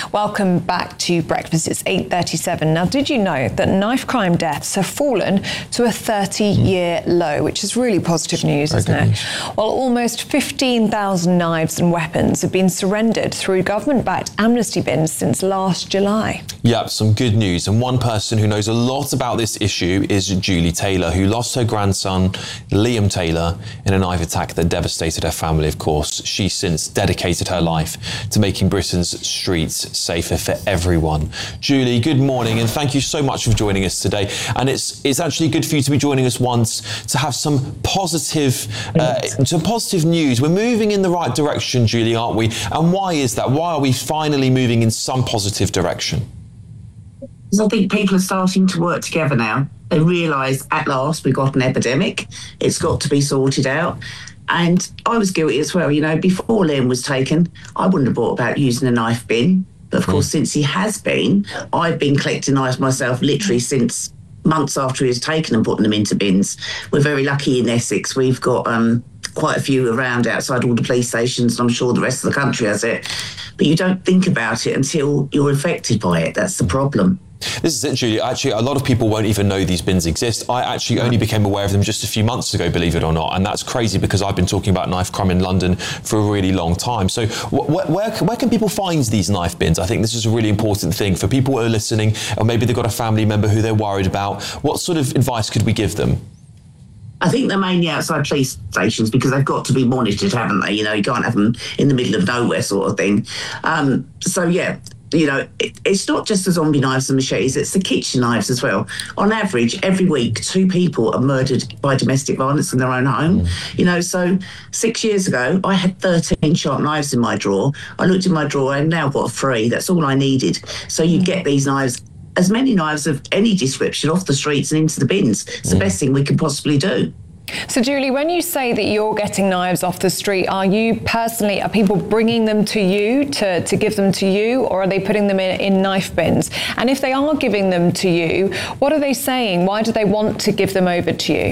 Welcome back to Breakfast. It's 8:37. Now, did you know that knife crime deaths have fallen to a 30-year low, which is really positive news, isn't it? Well, almost 15,000 knives and weapons have been surrendered through government-backed amnesty bins since last July. Yep, some good news. And one person who knows a lot about this issue is Julie Taylor, who lost her grandson, Liam Taylor, in a knife attack that devastated her family, of course. She's since dedicated her life to making Britain's streets safer for everyone. Julie, good morning, and thank you so much for joining us today. And it's actually good for you to be joining us once to have some positive news. We're moving in the right direction, Julie, aren't we? And why is that? Why are we finally moving in some positive direction? Because I think people are starting to work together now. They realise at last we've got an epidemic. It's got to be sorted out. And I was guilty as well. You know, before Liam was taken, I wouldn't have thought about using a knife bin. But of course, since he has been, I've been collecting knives myself literally since months after he was taken and putting them into bins. We're very lucky in Essex. We've got quite a few around outside all the police stations, and I'm sure the rest of the country has it. But you don't think about it until you're affected by it. That's the problem. This is it, Julie. Actually, a lot of people won't even know these bins exist. I actually only became aware of them just a few months ago, believe it or not. And that's crazy because I've been talking about knife crime in London for a really long time. So where can people find these knife bins? I think this is a really important thing for people who are listening, or maybe they've got a family member who they're worried about. What sort of advice could we give them? I think they're mainly outside police stations because they've got to be monitored, haven't they? You know, you can't have them in the middle of nowhere sort of thing. So, yeah. You know, it's not just the zombie knives and machetes, it's the kitchen knives as well. On average, every week, 2 people are murdered by domestic violence in their own home. You know, so 6 years ago, I had 13 sharp knives in my drawer. I looked in my drawer and now got 3. That's all I needed. So you get these knives, as many knives of any description, off the streets and into the bins. It's the best thing we can possibly do. So, Julie, when you say that you're getting knives off the street, are people bringing them to you to give them to you, or are they putting them in knife bins? And if they are giving them to you, what are they saying? Why do they want to give them over to you?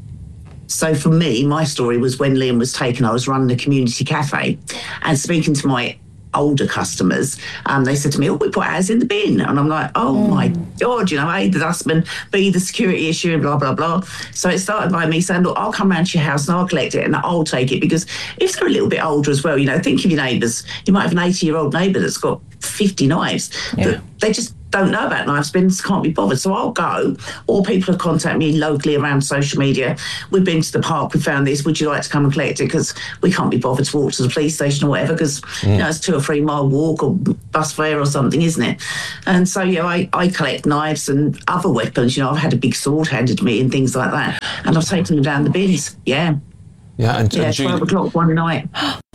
So for me, my story was when Liam was taken, I was running a community cafe and speaking to my older customers, they said to me, we put ours in the bin. And I'm like, my God, you know, A, the dustman, B, the security issue, and blah, blah, blah. So it started by me saying, look, I'll come round to your house and I'll collect it and I'll take it, because if they're a little bit older as well, you know, think of your neighbours. You might have an 80-year-old neighbour that's got 50 knives, but they just don't know about knives bins, can't be bothered. So I'll go, or people have contacted me locally around social media. We've been to the park, we found this, would you like to come and collect it? Because we can't be bothered to walk to the police station or whatever, because you know, it's 2 or 3 mile walk or bus fare or something, isn't it? And so, yeah, I collect knives and other weapons. You know, I've had a big sword handed to me and things like that, and I've taken them down the bins. And 12 o'clock one night.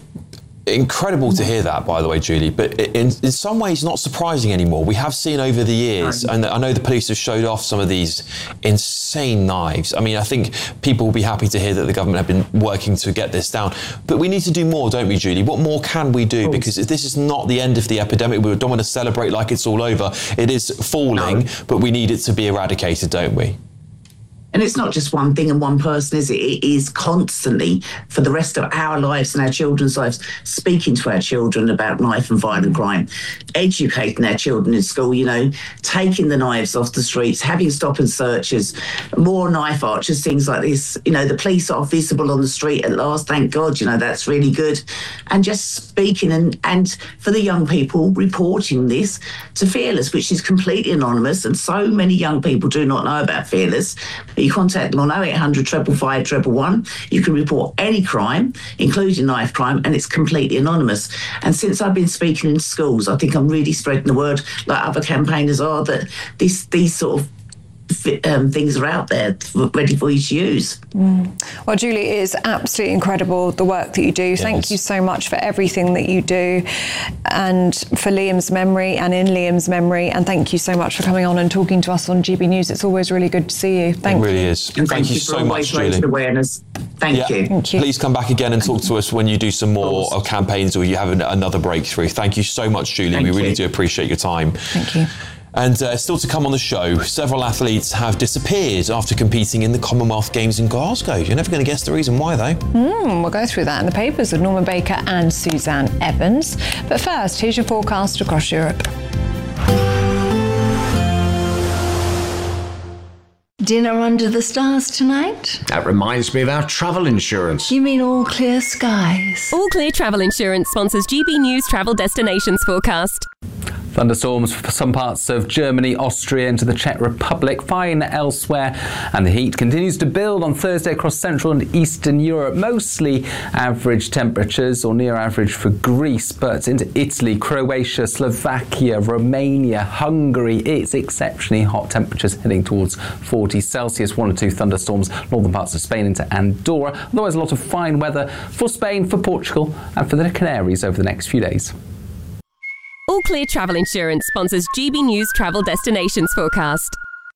Incredible to hear that, by the way, Julie, but in some ways not surprising anymore. We have seen over the years, and I know the police have showed off some of these insane knives. I mean, I think people will be happy to hear that the government have been working to get this down, but we need to do more, don't we, Julie? What more can we do? Because this is not the end of the epidemic. We don't want to celebrate like it's all over. It is falling, but we need it to be eradicated, don't we? And it's not just one thing and one person, is it? It is constantly, for the rest of our lives and our children's lives, speaking to our children about knife and violent crime, educating our children in school, you know, taking the knives off the streets, having stop and searches, more knife archers, things like this. You know, the police are visible on the street at last, thank God, you know, that's really good. And just speaking and for the young people, reporting this to Fearless, which is completely anonymous. And so many young people do not know about Fearless. You contact them on 0800 555 111. You can report any crime, including knife crime, and it's completely anonymous. And since I've been speaking in schools, I think I'm really spreading the word, like other campaigners are, that these sort of things are out there ready for you to use. Well, Julie, it is absolutely incredible, the work that you do. Thank you so much for everything that you do, and for Liam's memory and in Liam's memory. And thank you so much for coming on and talking to us on GB News. It's always really good to see you. Thank you. It really is. And thank you so much, Julie. Awareness. Thank you. Thank you. Please come back again and talk to us when you do some more campaigns or you have another breakthrough. Thank you so much, Julie. We really do appreciate your time. Thank you. And still to come on the show, several athletes have disappeared after competing in the Commonwealth Games in Glasgow. You're never going to guess the reason why, though. We'll go through that in the papers with Norman Baker and Suzanne Evans. But first, here's your forecast across Europe. Dinner under the stars tonight? That reminds me of our travel insurance. You mean All Clear Skies? All Clear Travel Insurance sponsors GB News Travel Destinations forecast. Thunderstorms for some parts of Germany, Austria into the Czech Republic, fine elsewhere, and the heat continues to build on Thursday across Central and Eastern Europe. Mostly average temperatures or near average for Greece, but into Italy, Croatia, Slovakia, Romania, Hungary, it's exceptionally hot temperatures heading towards 40 Celsius. 1 or 2 thunderstorms northern parts of Spain into Andorra. Otherwise a lot of fine weather for Spain, for Portugal and for the Canaries over the next few days. All Clear Travel Insurance sponsors GB News Travel Destinations forecast.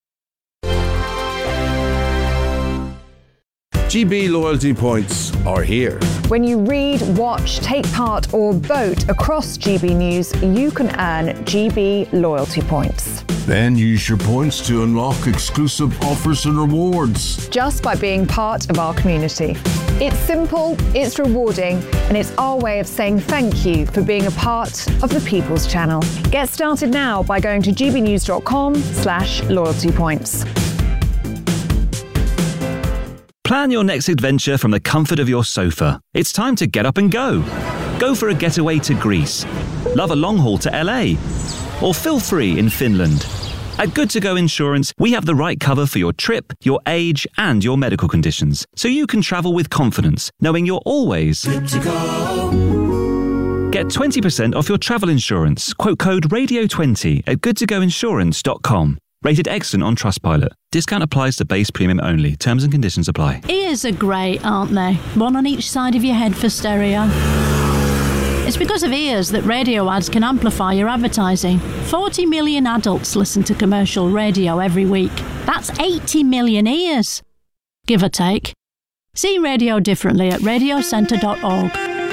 GB loyalty points are here. When you read, watch, take part or vote across GB News, you can earn GB loyalty points. Then use your points to unlock exclusive offers and rewards. Just by being part of our community. It's simple, it's rewarding, and it's our way of saying thank you for being a part of the People's Channel. Get started now by going to gbnews.com/loyalty points. Plan your next adventure from the comfort of your sofa. It's time to get up and go. Go for a getaway to Greece. Love a long haul to LA. Or feel free in Finland. At Good To Go Insurance, we have the right cover for your trip, your age, and your medical conditions, so you can travel with confidence, knowing you're always good to go. Get 20% off your travel insurance. Quote code RADIO20 at goodtogoinsurance.com. Rated excellent on Trustpilot. Discount applies to base premium only. Terms and conditions apply. Ears are great, aren't they? One on each side of your head for stereo. It's because of ears that radio ads can amplify your advertising. 40 million adults listen to commercial radio every week. That's 80 million ears, give or take. See radio differently at radiocentre.org.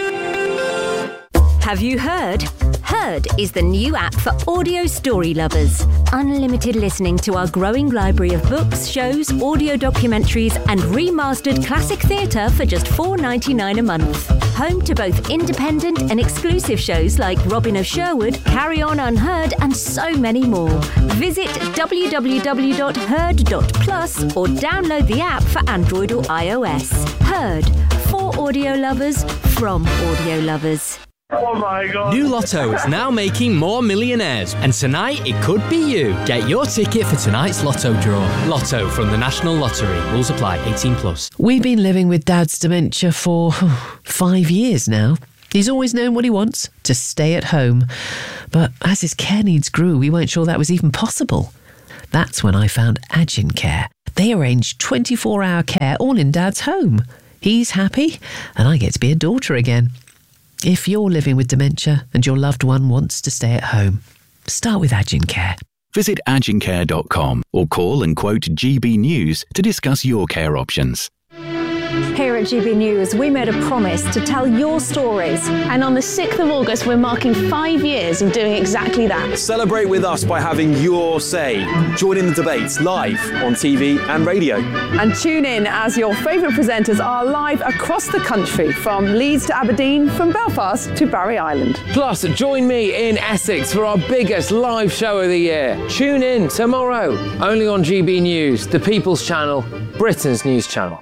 Have you heard? Heard is the new app for audio story lovers. Unlimited listening to our growing library of books, shows, audio documentaries and remastered classic theatre for just $4.99 a month. Home to both independent and exclusive shows like Robin of Sherwood, Carry On Unheard and so many more. Visit www.heard.plus or download the app for Android or iOS. Heard, for audio lovers, from audio lovers. Oh my God. New Lotto is now making more millionaires, and tonight it could be you. Get your ticket for tonight's Lotto draw. Lotto from the National Lottery. Rules apply. 18+. We've been living with Dad's dementia for 5 years now. He's always known what he wants, to stay at home. But as his care needs grew, we weren't sure that was even possible. That's when I found Agin Care. They arrange 24-hour care all in Dad's home. He's happy, and I get to be a daughter again. If you're living with dementia and your loved one wants to stay at home, start with Agin Care. Visit agincare.com or call and quote GB News to discuss your care options. Here at GB News, we made a promise to tell your stories. And on the 6th of August, we're marking 5 years of doing exactly that. Celebrate with us by having your say. Join in the debates live on TV and radio. And tune in as your favourite presenters are live across the country, from Leeds to Aberdeen, from Belfast to Barry Island. Plus, join me in Essex for our biggest live show of the year. Tune in tomorrow, only on GB News, the People's Channel, Britain's news channel.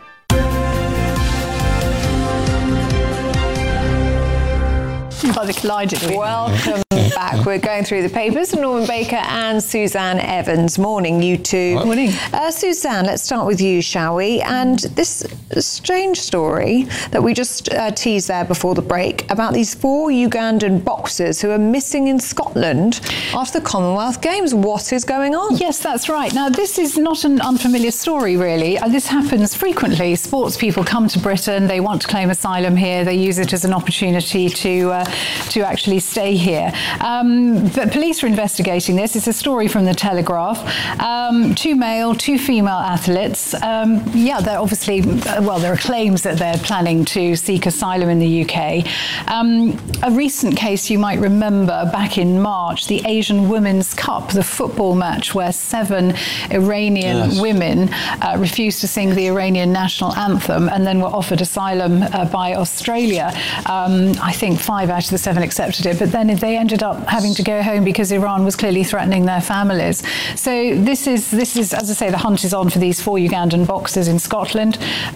Welcome back. We're going through the papers. Norman Baker and Suzanne Evans. Morning, you two. Morning. Suzanne, let's start with you, shall we? And this strange story that we just teased there before the break about these 4 Ugandan boxers who are missing in Scotland after the Commonwealth Games. What is going on? Yes, that's right. Now, this is not an unfamiliar story, really. This happens frequently. Sports people come to Britain, they want to claim asylum here, they use it as an opportunity to actually stay here. But police are investigating this. It's a story from the Telegraph. 2 male, 2 female athletes. They're obviously, there are claims that they're planning to seek asylum in the UK. A recent case you might remember back in March, the Asian Women's Cup, the football match where 7 Iranian women refused to sing the Iranian national anthem and then were offered asylum by Australia. I think 5 out of the 7 accepted it, but then they ended up having to go home because Iran was clearly threatening their families. So this is, as I say, the hunt is on for these 4 Ugandan boxers in Scotland.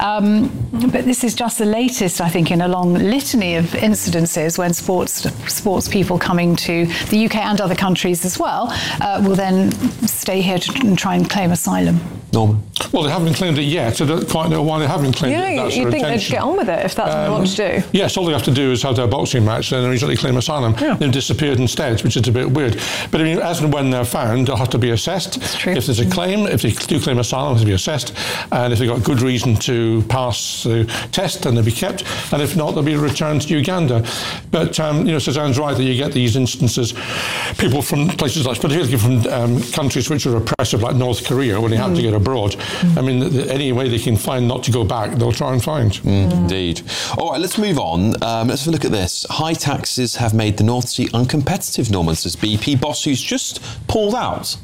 But this is just the latest, I think, in a long litany of incidences when sports people coming to the UK and other countries as well will then stay here to try and claim asylum. Norman? Well, they haven't claimed it yet. I don't quite know why they haven't claimed it. That's you'd think they'd get on with it if that's what they want to do. Yes, all they have to do is have their boxing match and immediately claim asylum. They've disappeared instead, which is a bit weird. But I mean, as and when they're found, they'll have to be assessed. That's true. If there's a claim, if they do claim asylum, they'll have to be assessed. And if they've got good reason to pass the test, then they'll be kept. And if not, they'll be returned to Uganda. But, Suzanne's right that you get these instances, people from places like, particularly from countries which are oppressive, like North Korea, when they have to get abroad. I mean, any way they can find not to go back, they'll try and find. Indeed. All right, let's move on. Let's have a look at this. High taxes have made the North Sea uncompetitive, Norman, says BP boss who's just pulled out.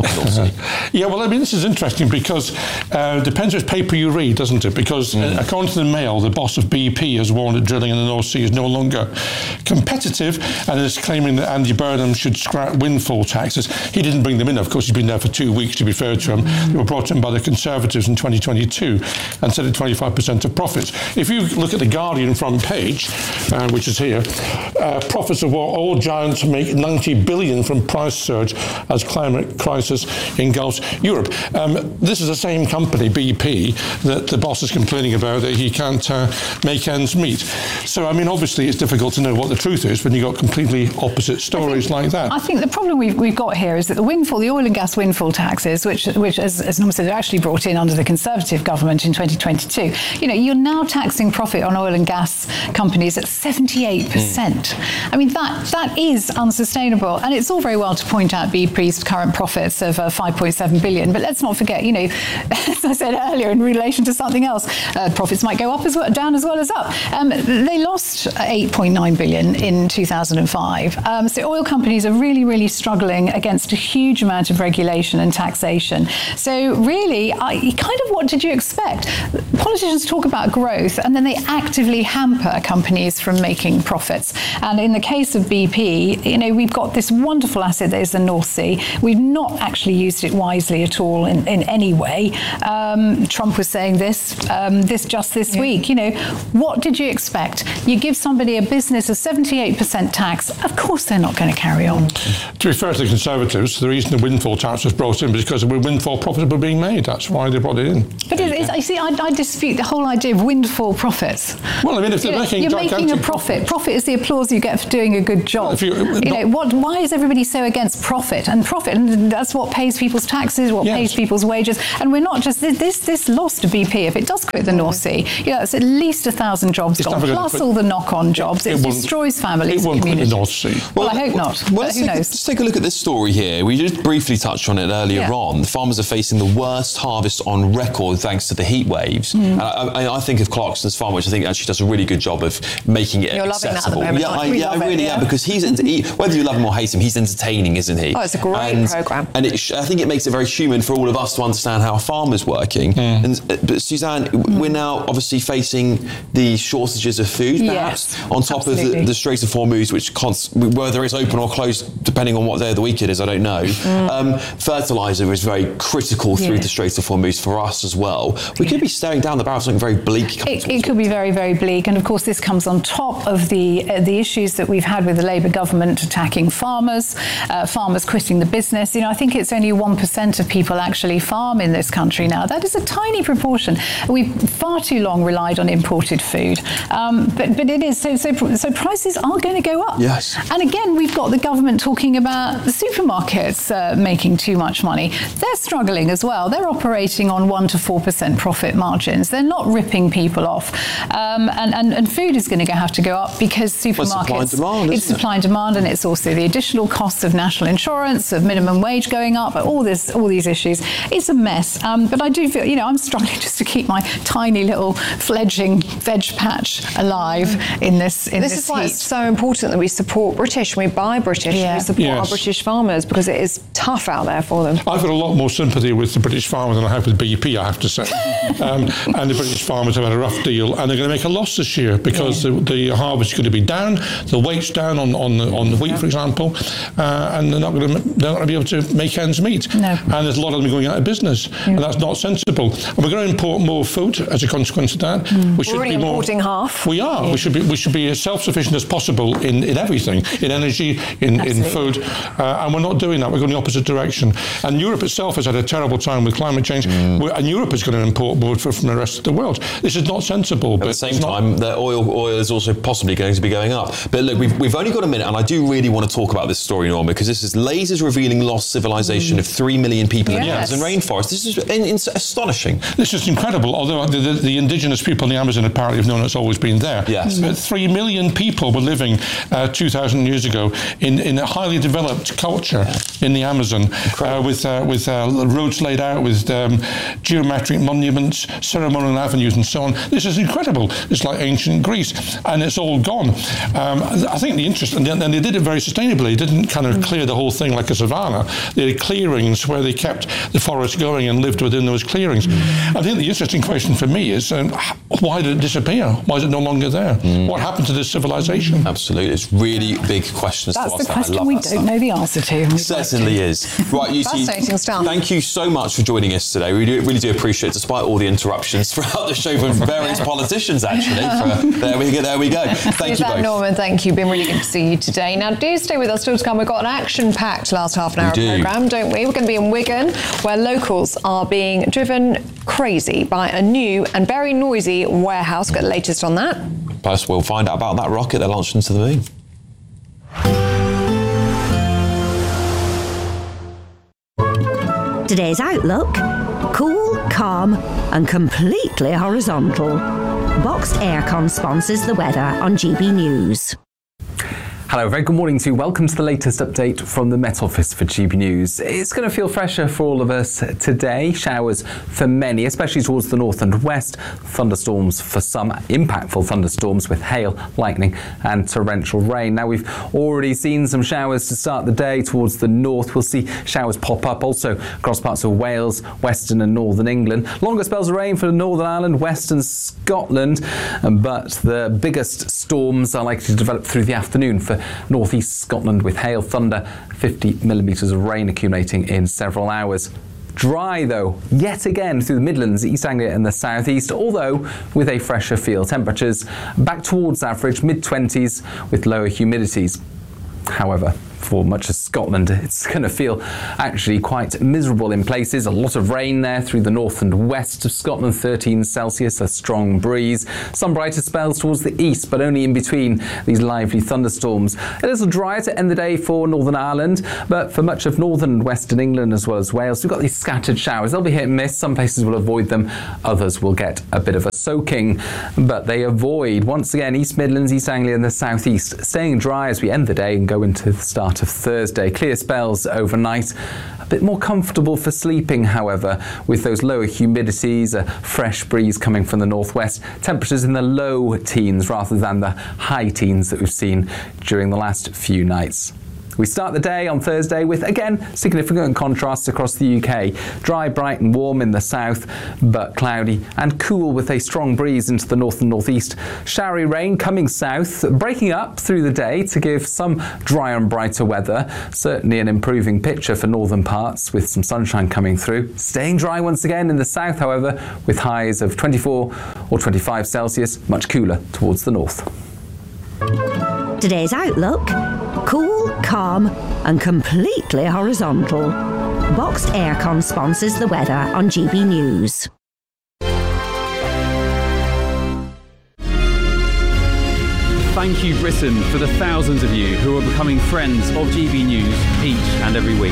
Yeah, well, I mean, this is interesting because it depends which paper you read, doesn't it? Because according to the Mail, the boss of BP has warned that drilling in the North Sea is no longer competitive and is claiming that Andy Burnham should scrap windfall taxes. He didn't bring them in, of course. He's been there for 2 weeks, to be fair to him. They were brought in by the Conservatives in 2022 and set at 25% of profits. If you look at the Guardian front page, which is here, profits of oil giants make 90 billion from price surge as climate crisis engulfs Europe. This is the same company, BP, that the boss is complaining about that he can't make ends meet. So, I mean, obviously it's difficult to know what the truth is when you've got completely opposite stories like that. I think the problem we've got here is that the oil and gas windfall taxes, which as Norman said, are actually brought in under the Conservative government in 2022. You're now taxing profit on oil and gas companies at 78%. I mean, that is unsustainable. And it's all very well to point out BP's current profits of 5.7 billion, but let's not forget, as I said earlier, in relation to something else, profits might go up as well, down as well as up. They lost 8.9 billion in 2005. So oil companies are really, really struggling against a huge amount of regulation and taxation. So really, what did you expect? Politicians talk about growth and then they actively hamper companies from making profits. And in the case of BP, we've got this wonderful asset that is the North Sea. We've not actually used it wisely at all in any way. Trump was saying this this week. What did you expect? You give somebody a business a 78% tax, of course they're not going to carry on. To be fair to the Conservatives, the reason the windfall tax was brought in was because the windfall profits were being made. That's why they brought it in. But I dispute the whole idea of windfall profits. Well, I mean, if they're you're making a profit. Profit is the applause you get for doing a good job. Why is everybody so against profit? And that's what pays people's taxes, pays people's wages. And we're not just this loss to BP. If it does quit the North Sea, it's at least 1,000 jobs gone, plus all the knock-on jobs. It destroys families. It won't quit the North Sea. Well, I hope not. Well, let's take a look at this story here. We just briefly touched on it earlier on. The farmers are facing the worst harvest on record thanks to the heat waves. And I think of Clarkson's farm, which I think actually does a really good job of making it accessible. Loving that at the moment. I really am, because whether you love him or hate him, he's entertaining, isn't he? Oh, it's a great programme. And I think it makes it very human for all of us to understand how a farmer's working. But Suzanne, we're now obviously facing the shortages of food, perhaps, on top of the Strait of Hormuz, which whether it's open or closed, depending on what day of the week it is, I don't know. Fertiliser is very critical through the Strait of Hormuz for us as well. We could be staring down the barrel of something very bleak. It could be very, very bleak. And of course, this comes on top of the issues that we've had with the Labour government attacking farmers, farmers quitting the business. I think think it's only 1% of people actually farm in this country now. That is a tiny proportion. We've far too long relied on imported food. But it is. So prices are going to go up. Yes. And again, we've got the government talking about the supermarkets making too much money. They're struggling as well. They're operating on 1% to 4% profit margins. They're not ripping people off. And food is going to have to go up because supermarkets... It's supply and demand, and it's also the additional costs of national insurance, of minimum wage going up, all these issues. It's a mess. But I do feel, I'm struggling just to keep my tiny little fledgling veg patch alive in this heat. This is why it's so important that we support British, we buy British, we support our British farmers, because it is tough out there for them. I've got a lot more sympathy with the British farmers than I have with BP, I have to say. And the British farmers have had a rough deal, and they're going to make a loss this year because the harvest is going to be down, the weight's down on the wheat, for example, and they're not going to be able to make ends meet. No. And there's a lot of them going out of business, and that's not sensible. And we're going to import more food as a consequence of that. We should be importing half. We are. Yeah. We should be as self-sufficient as possible in everything, in energy, in food, and we're not doing that. We're going the opposite direction. And Europe itself has had a terrible time with climate change, and Europe is going to import more from the rest of the world. This is not sensible. At the same time, the oil is also possibly going to be going up. But look, we've only got a minute, and I do really want to talk about this story, Norma, because this is lasers revealing lost civilization of 3 million people in the Amazon rainforest. This is astonishing. This is incredible, although the indigenous people in the Amazon apparently have known it's always been there. Yes. But 3 million people were living 2,000 years ago in a highly developed culture in the Amazon, with roads laid out, with geometric monuments, ceremonial avenues and so on. This is incredible. It's like ancient Greece, and it's all gone. I think the interest, and they did it very sustainably. They didn't kind of clear the whole thing like a savanna. They had clearings where they kept the forest going and lived within those clearings. I think the interesting question for me is, why did it disappear? Why is it no longer there? What happened to this civilization? Absolutely. It's really big questions to ask. That's the question we don't know the answer to. Certainly is. Right, you fascinating stuff. Thank you so much for joining us today. We really do appreciate it, despite all the interruptions throughout the show from various politicians, actually. There we go. Thank you both. Norman, thank you. Been really good to see you today. Now, do stay with us. Still to come. We've got an action-packed last half an hour programme, don't we? We're going to be in Wigan, where locals are being driven crazy by a new and very noisy warehouse. Got the latest on that. Plus, we'll find out about that rocket they're launching to the moon. Today's outlook: cool, calm and completely horizontal. Boxed Aircon sponsors the weather on GB News. Hello, very good morning to you. Welcome to the latest update from the Met Office for GB News. It's going to feel fresher for all of us today. Showers for many, especially towards the north and west. Thunderstorms for some, impactful thunderstorms with hail, lightning and torrential rain. Now, we've already seen some showers to start the day towards the north. We'll see showers pop up also across parts of Wales, western and northern England. Longer spells of rain for Northern Ireland, western Scotland, but the biggest storms are likely to develop through the afternoon for northeast Scotland with hail, thunder, 50 millimetres of rain accumulating in several hours. Dry though, yet again through the Midlands, East Anglia and the southeast, although with a fresher feel. Temperatures back towards average, mid-20s with lower humidities. However, for much of Scotland, it's going to feel actually quite miserable in places. A lot of rain there through the north and west of Scotland, 13 Celsius, a strong breeze. Some brighter spells towards the east, but only in between these lively thunderstorms. A little drier to end the day for Northern Ireland, but for much of northern and western England as well as Wales, we've got these scattered showers. They'll be hit and miss. Some places will avoid them. Others will get a bit of a soaking, but they avoid, once again, East Midlands, East Anglia and the southeast, staying dry as we end the day and go into the start of Thursday. Clear spells overnight. A bit more comfortable for sleeping, however, with those lower humidities, a fresh breeze coming from the northwest. Temperatures in the low teens rather than the high teens that we've seen during the last few nights. We start the day on Thursday with, again, significant contrasts across the UK. Dry, bright and warm in the south, but cloudy and cool with a strong breeze into the north and northeast. Showery rain coming south, breaking up through the day to give some drier and brighter weather. Certainly an improving picture for northern parts with some sunshine coming through. Staying dry once again in the south, however, with highs of 24 or 25 Celsius, much cooler towards the north. Today's outlook: cool, calm and completely horizontal. Boxed Aircon sponsors the weather on GB News. Thank you, Britain, for the thousands of you who are becoming friends of GB News each and every week.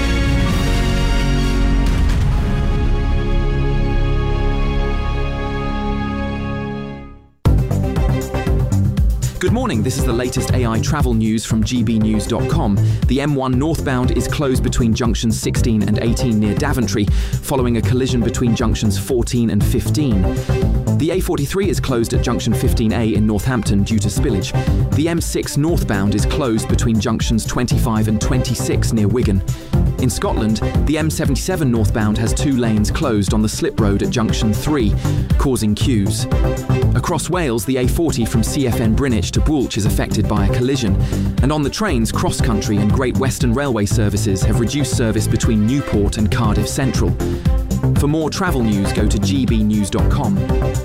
Good morning, this is the latest AI travel news from gbnews.com. The M1 northbound is closed between junctions 16 and 18 near Daventry, following a collision between junctions 14 and 15. The A43 is closed at junction 15A in Northampton due to spillage. The M6 northbound is closed between junctions 25 and 26 near Wigan. In Scotland, the M77 northbound has 2 lanes closed on the slip road at junction 3, causing queues. Across Wales, the A40 from CFN Greenwich to Woolwich is affected by a collision, and on the trains, Cross Country and Great Western Railway services have reduced service between Newport and Cardiff Central. For more travel news, go to gbnews.com.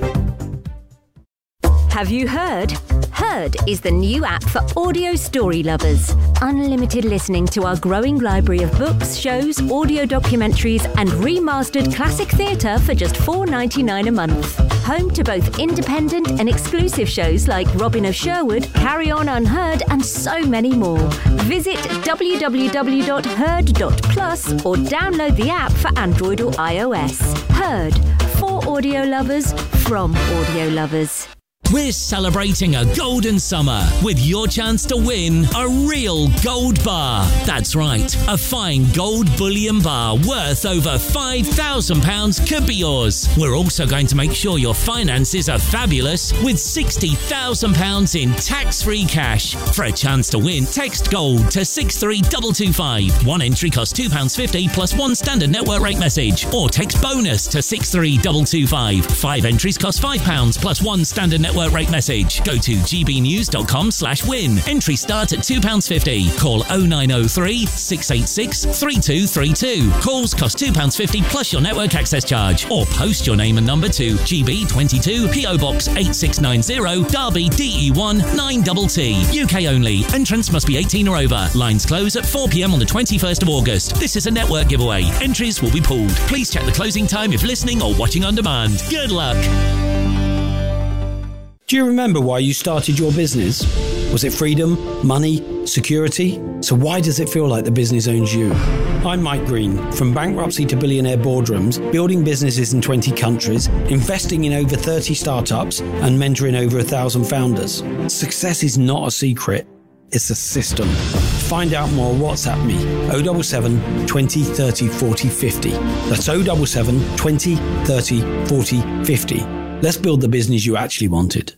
Have you heard? Heard is the new app for audio story lovers. Unlimited listening to our growing library of books, shows, audio documentaries, and remastered classic theatre for just $4.99 a month. Home to both independent and exclusive shows like Robin of Sherwood, Carry On Unheard, and so many more. Visit www.heard.plus or download the app for Android or iOS. Heard, for audio lovers, from audio lovers. We're celebrating a golden summer with your chance to win a real gold bar. That's right, a fine gold bullion bar worth over £5,000 could be yours. We're also going to make sure your finances are fabulous with £60,000 in tax-free cash. For a chance to win, text GOLD to 63225. One entry costs £2.50 plus one standard network rate message. Or text BONUS to 63225. 5 entries cost £5 plus one standard network rate message. Go to gbnews.com/win. Entry start at £2.50. Call 0903 686 3232. Calls cost £2.50 plus your network access charge. Or post your name and number to GB22 PO Box 8690 Derby DE1 9TT. UK only. Entrance must be 18 or over. Lines close at 4 p.m. on the 21st of August. This is a network giveaway. Entries will be pulled. Please check the closing time if listening or watching on demand. Good luck. Do you remember why you started your business? Was it freedom, money, security? So why does it feel like the business owns you? I'm Mike Green. From bankruptcy to billionaire boardrooms, building businesses in 20 countries, investing in over 30 startups, and mentoring over 1,000 founders. Success is not a secret. It's a system. Find out more, WhatsApp me. 077 20 30 40 50. That's 077 20 30 40 50. Let's build the business you actually wanted.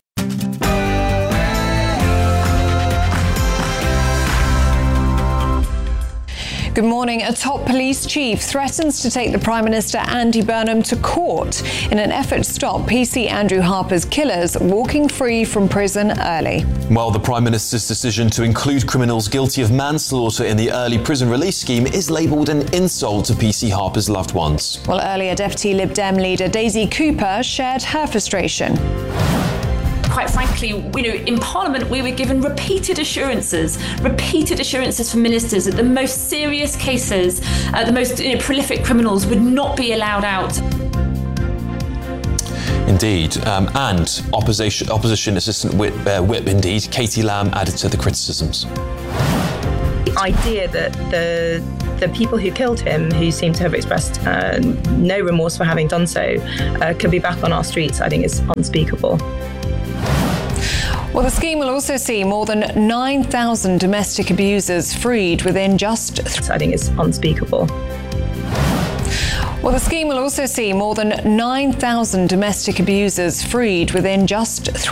Good morning. A top police chief threatens to take the Prime Minister Andy Burnham to court in an effort to stop PC Andrew Harper's killers walking free from prison early. Well, the Prime Minister's decision to include criminals guilty of manslaughter in the early prison release scheme is labelled an insult to PC Harper's loved ones. Well, earlier Deputy Lib Dem leader Daisy Cooper shared her frustration. Quite frankly, in Parliament we were given repeated assurances from ministers that the most serious cases, the most prolific criminals would not be allowed out. Indeed, and opposition assistant whip, indeed, Katie Lamb added to the criticisms. The idea that the people who killed him, who seem to have expressed no remorse for having done so, could be back on our streets, I think is unspeakable. Well, the scheme will also see more than 9,000 domestic abusers freed within just... I think it's unspeakable. Well, the scheme will also see more than 9,000 domestic abusers freed within just